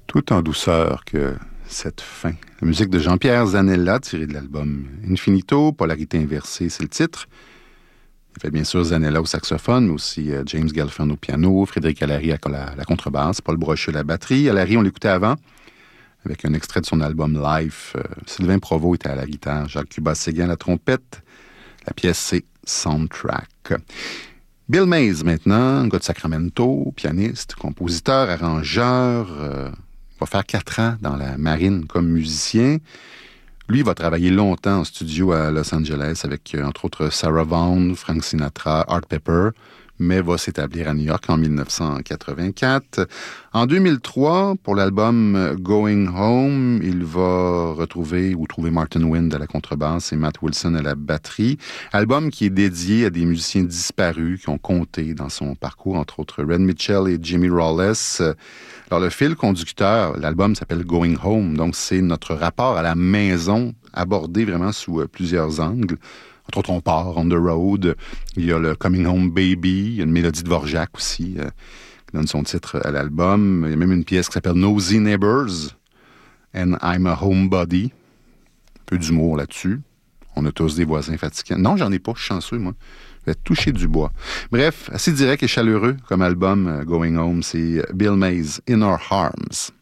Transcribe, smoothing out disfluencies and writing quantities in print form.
Tout en douceur que cette fin. La musique de Jean-Pierre Zanella, tirée de l'album Infinito, Polarité inversée, c'est le titre. Il fait bien sûr Zanella au saxophone, mais aussi James Gelfand au piano, Frédéric Allary à la contrebasse, Paul Brochu à la batterie. Allary, on l'écoutait avant, avec un extrait de son album Life. Sylvain Provost était à la guitare, Jacques Cuba-Séguin à la trompette. La pièce, c'est Soundtrack. Bill Mays, maintenant, un gars de Sacramento, pianiste, compositeur, arrangeur, va faire 4 ans dans la marine comme musicien. Lui, il va travailler longtemps en studio à Los Angeles avec, entre autres, Sarah Vaughan, Frank Sinatra, Art Pepper, mais va s'établir à New York en 1984. En 2003, pour l'album Going Home, il va retrouver ou trouver Martin Wind à la contrebasse et Matt Wilson à la batterie. Album qui est dédié à des musiciens disparus qui ont compté dans son parcours, entre autres Red Mitchell et Jimmy Rawless. Alors, le fil conducteur, l'album s'appelle Going Home, donc c'est notre rapport à la maison abordé vraiment sous plusieurs angles. Entre autres, on part on the road. Il y a le Coming Home Baby. Il y a une mélodie de Dvorak aussi qui donne son titre à l'album. Il y a même une pièce qui s'appelle Nosy Neighbors and I'm a Homebody. Un peu d'humour là-dessus. On a tous des voisins fatigants. Non, j'en ai pas. Je suis chanceux, moi. Je vais toucher du bois. Bref, assez direct et chaleureux comme album Going Home. C'est Bill Mays, In Our Arms.